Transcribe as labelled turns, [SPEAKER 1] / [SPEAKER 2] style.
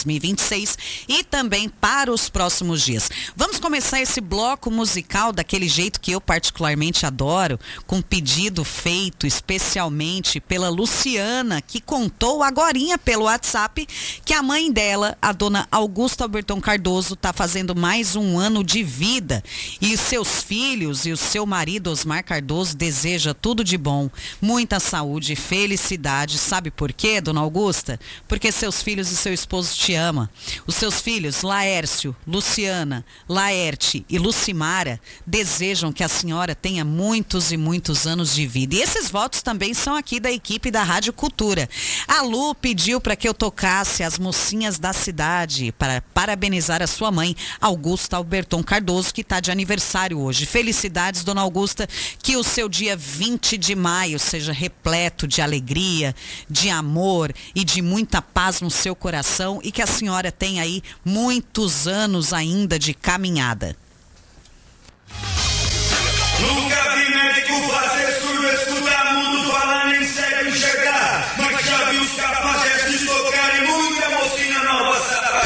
[SPEAKER 1] 2026 e também para os próximos dias. Vamos começar esse bloco musical daquele jeito que eu particularmente adoro, com pedido feito especialmente pela Luciana, que contou agorinha pelo WhatsApp que a mãe dela, a dona Augusta Alberton Cardoso, está fazendo mais um ano de vida e os seus filhos e o seu marido Osmar Cardoso deseja tudo de bom, muita saúde, felicidade. Sabe por quê, dona Augusta? Porque seus filhos e seu esposo te amam. Os seus filhos, Laércio, Luciana, Laerte e Lucimara, desejam que a senhora tenha muitos e muitos anos de vida. E esses votos também são aqui da equipe da Rádio Cultura. A Lu pediu para que eu tocasse as mocinhas da cidade para parabenizar a sua mãe, Augusta Alberton Cardoso, que está de aniversário hoje. Felicidades, dona Augusta, que o seu dia 20 de maio seja repleto de alegria, de amor e de muita paz no seu coração e que a senhora tenha aí muitos anos ainda de caminhada.
[SPEAKER 2] Nunca vi médico fazer surdo escutar mudo falando em cego enxergar, mas já vi os caras